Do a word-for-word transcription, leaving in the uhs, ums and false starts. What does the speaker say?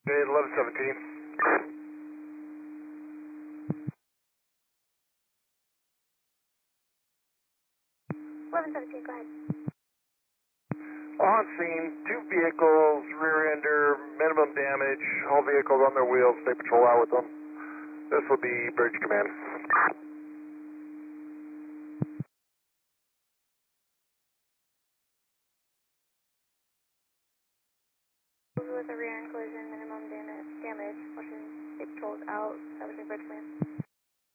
eleven seventeen. eleven seventeen, go ahead. On scene, two vehicles, rear ender, minimum damage, all vehicles on their wheels, stay patrol out with them. This will be Bridge Command. With a rear end collision, minimum damage, damage, motion, stay patrolled out, establishing bridge plan.